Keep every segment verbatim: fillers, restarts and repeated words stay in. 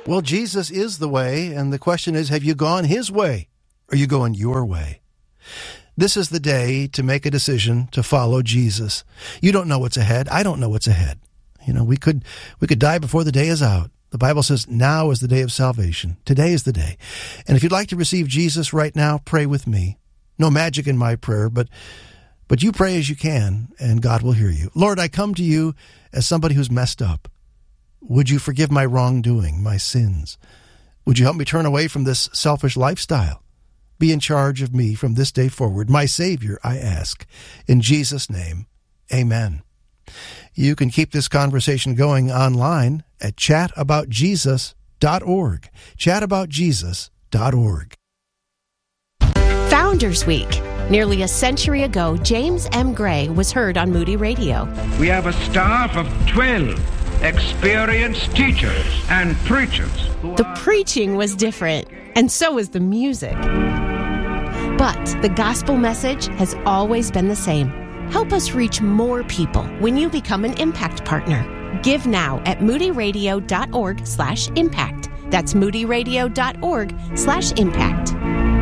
Well, Jesus is the way, and the question is, have you gone his way? Or are you going your way? This is the day to make a decision to follow Jesus. You don't know what's ahead. I don't know what's ahead. You know, we could we could die before the day is out. The Bible says now is the day of salvation. Today is the day. And if you'd like to receive Jesus right now, pray with me. No magic in my prayer, but but you pray as you can, and God will hear you. Lord, I come to you as somebody who's messed up. Would you forgive my wrongdoing, my sins? Would you help me turn away from this selfish lifestyle? Be in charge of me from this day forward. My Savior, I ask. In Jesus' name, amen. You can keep this conversation going online at chat about jesus dot org. chat about jesus dot org. Founders Week. Nearly a century ago, James M. Gray was heard on Moody Radio. We have a staff of twelve experienced teachers and preachers. The preaching was different, and so was the music. But the gospel message has always been the same. Help us reach more people when you become an Impact Partner. Give now at moodyradio.org slash impact. That's moodyradio.org slash impact.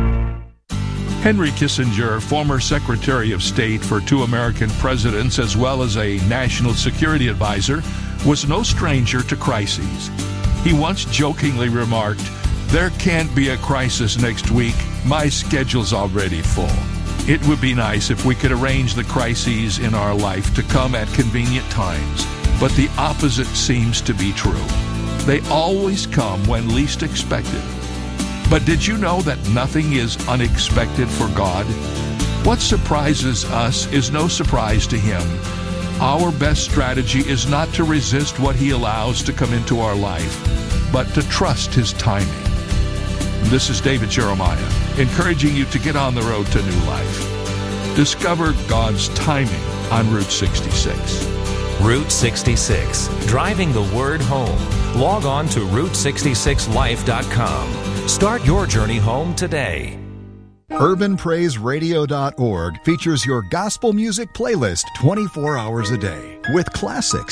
Henry Kissinger, former Secretary of State for two American presidents as well as a national security advisor, was no stranger to crises. He once jokingly remarked, "There can't be a crisis next week. My schedule's already full." It would be nice if we could arrange the crises in our life to come at convenient times, but the opposite seems to be true. They always come when least expected. But did you know that nothing is unexpected for God? What surprises us is no surprise to Him. Our best strategy is not to resist what He allows to come into our life, but to trust His timing. This is David Jeremiah, encouraging you to get on the road to new life. Discover God's timing on Route sixty-six. Route sixty-six, driving the word home. Log on to route sixty-six life dot com. Start your journey home today. urban praise radio dot org features your gospel music playlist twenty-four hours a day with classics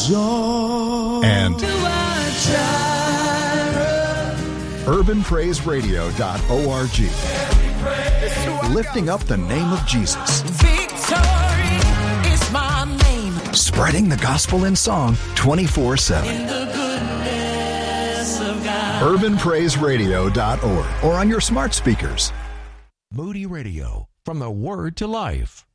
and urban praise radio dot org, lifting up the name of Jesus. Victory is my name. Spreading the gospel in song twenty-four seven. In the goodness of God. urban praise radio dot org or on your smart speakers. Moody Radio, from the Word to Life.